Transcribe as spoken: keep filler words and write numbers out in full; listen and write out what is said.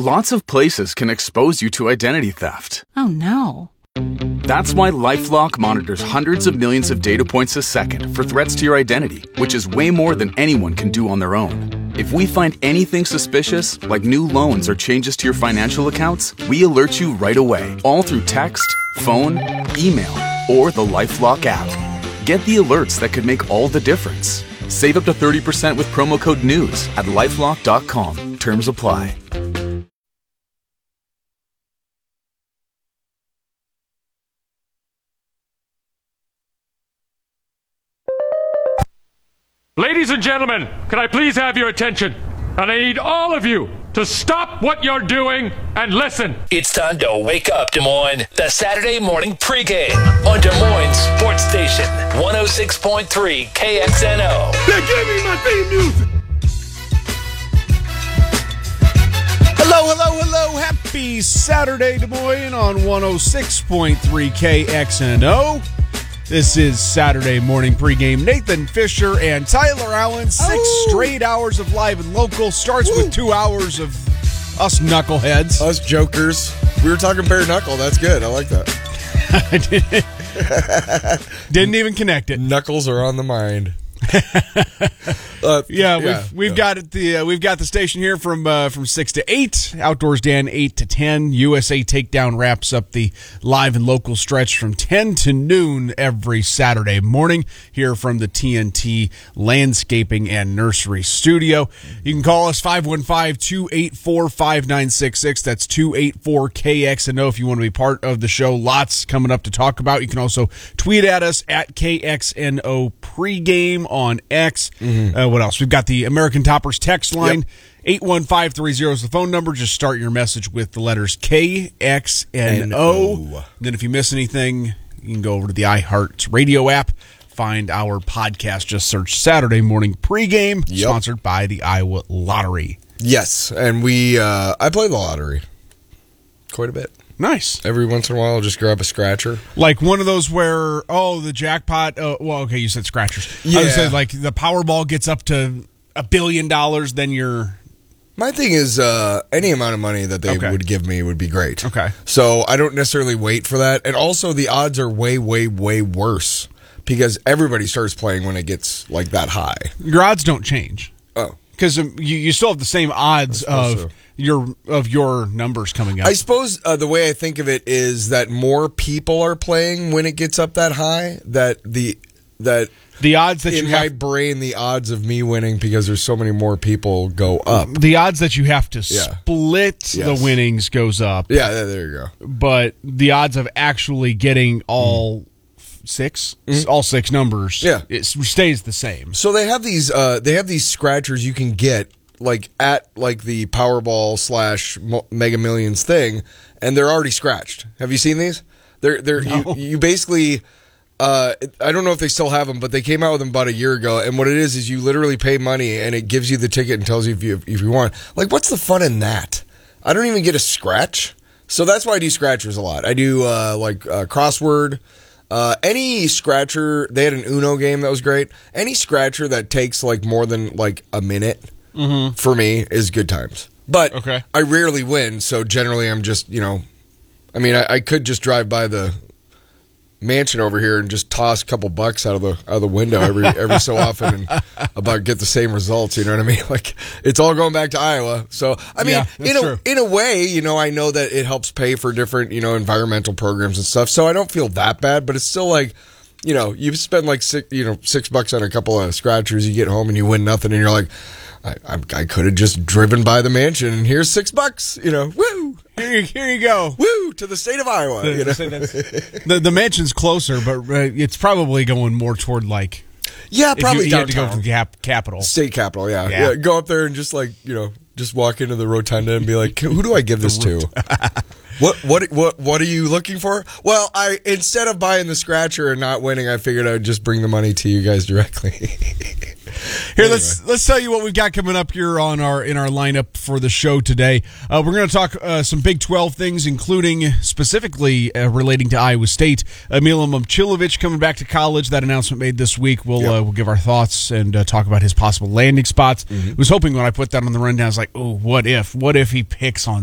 Lots of places can expose you to identity theft. Oh, no. That's why LifeLock monitors hundreds of millions of data points a second for threats to your identity, which is way more than anyone can do on their own. If we find anything suspicious, like new loans or changes to your financial accounts, we alert you right away, all through text, phone, email, or the LifeLock app. Get the alerts that could make all the difference. Save up to thirty percent with promo code NEWS at lifelock dot com. Terms apply. Ladies and gentlemen, can I please have your attention? And I need all of you to stop what you're doing and listen. It's time to wake up, Des Moines. The Saturday morning pregame on Des Moines Sports Station, one oh six point three K X N O. Now give me my theme music. Hello, hello, hello. Happy Saturday, Des Moines on one oh six point three K X N O. This is Saturday morning pregame. Nathan Fisher and Tyler Allen. Six oh. straight hours of live and local. Starts Woo. with two hours of us knuckleheads. Us jokers. We were talking bare knuckle. That's good. I like that. Didn't even connect it. Knuckles are on the mind. uh, yeah, we've yeah, we've yeah. got it. The uh, we've got the station here from uh, from six to eight. Outdoors Dan eight to ten. U S A Takedown wraps up the live and local stretch from ten to noon every Saturday morning here from the T N T Landscaping and Nursery Studio. You can call us five one five, two eight four, five nine six six. That's two eight four K X N O if you want to be part of the show. Lots coming up to talk about. You can also tweet at us at K X N O pregame on X. Mm-hmm. Uh, what else? We've got the American Toppers text line. Yep. eight one five three zero is the phone number. Just start your message with the letters K X N O. Then if you miss anything, you can go over to the iHeart Radio app. Find our podcast. Just search Saturday Morning Pregame, yep. sponsored by the Iowa Lottery. Yes, and we uh, I play the lottery quite a bit. Nice. Every once in a while, I'll just grab a scratcher. Like one of those where, oh, the jackpot, uh, well, okay, you said scratchers. Yeah. I would say, like, the Powerball gets up to a billion dollars, then you're... My thing is, uh, any amount of money that they okay. would give me would be great. Okay. So I don't necessarily wait for that. And also, the odds are way, way, way worse because everybody starts playing when it gets, like, that high. Your odds don't change. Oh. Because um, you, you still have the same odds of... So. Your of your numbers coming up. I suppose uh, the way I think of it is that more people are playing when it gets up that high. That the that the odds that in you my have, brain, the odds of me winning because there's so many more people go up. The odds that you have to yeah. split yes. the winnings goes up. Yeah, there you go. But the odds of actually getting all. Mm. Six, mm-hmm. all six numbers. Yeah, it stays the same. So they have these. Uh, they have these scratchers you can get like at like the Powerball slash Mega Millions thing, and they're already scratched. Have you seen these? They're they're no. you, you basically. Uh, I don't know if they still have them, but they came out with them about a year ago. And what it is is you literally pay money, and it gives you the ticket and tells you if you if you want. Like, what's the fun in that? I don't even get a scratch, so that's why I do scratchers a lot. I do uh, like uh, crossword. Uh, any scratcher, they had an Uno game that was great. Any scratcher that takes like more than like a minute mm-hmm. for me is good times. But okay. I rarely win, so generally I'm just, you know, I mean, I, I could just drive by the mansion over here and just toss a couple bucks out of the out of the window every every so often and about get the same results. You know what I mean? Like it's all going back to Iowa. So I mean, yeah, in a true. in a way, you know, I know that it helps pay for different, you know, environmental programs and stuff. So I don't feel that bad, but it's still like, you know, you spend like six, you know, six bucks on a couple of scratchers. You get home and you win nothing, and you're like, I, I, I could have just driven by the mansion, and here's six bucks. You know, woo! Here you, here you go. Woo! To the state of Iowa. The, you know? the, the mansion's closer, but uh, it's probably going more toward like. Yeah, probably you, you downtown. have to go to the cap- capital. State capital, yeah. yeah. yeah. Go up there and just like, you know, just walk into the rotunda and be like, who do I give this to? What what what what are you looking for? Well, I instead of buying the scratcher and not winning, I figured I'd just bring the money to you guys directly. Here, anyway. let's let's tell you what we've got coming up here on our in our lineup for the show today. Uh, we're going to talk uh, some Big twelve things, including specifically uh, relating to Iowa State. Emil Momcilovic coming back to college. That announcement made this week. We'll yep. uh, we'll give our thoughts and uh, talk about his possible landing spots. Mm-hmm. I was hoping when I put that on the rundown, I was like, oh, what if? What if he picks on